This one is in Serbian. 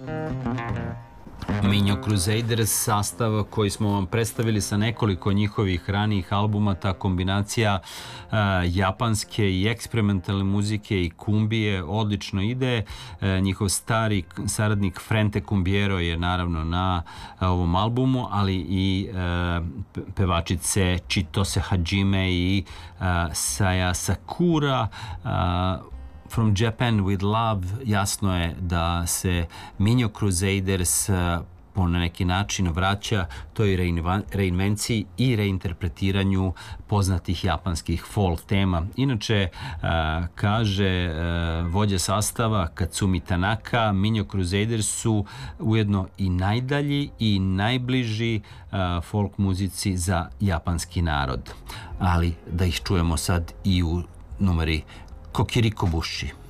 Minho Crusaders, sastav koji smo vam predstavili sa nekoliko njihovih ranijih albuma, ta kombinacija japanske i eksperimentalne muzike i kumbije odlično ide. Njihov stari saradnik Frente Cumbiero je naravno na ovom albumu, ali i pevačice Chitose Hajime i Saya Sakura. From Japan with Love, jasno je da se Minho Crusaders po neki način vraća toj reinvenciji i reinterpretiranju poznatih japanskih folk tema. Inače, kaže vođa sastava Katsumi Tanaka, Minho Crusaders su ujedno i najdalji i najbliži folk muzici za japanski narod. Ali da ih čujemo sad i u numeri Kokiriko Bushi.